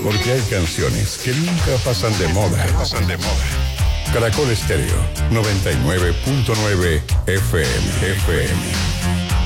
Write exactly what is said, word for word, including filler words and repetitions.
Porque hay canciones que nunca pasan de moda. Pasan de moda. Caracol Estéreo, noventa y nueve punto nueve F M. F M.